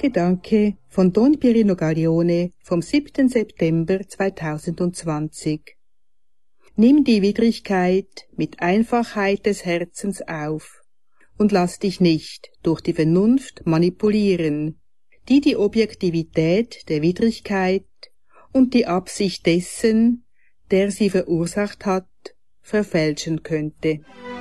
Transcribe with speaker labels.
Speaker 1: Gedanke von Don Pierino Gaglione vom 7. September 2020. Nimm die Widrigkeit mit Einfachheit des Herzens auf und lass dich nicht durch die Vernunft manipulieren, die die Objektivität der Widrigkeit und die Absicht dessen, der sie verursacht hat, verfälschen könnte.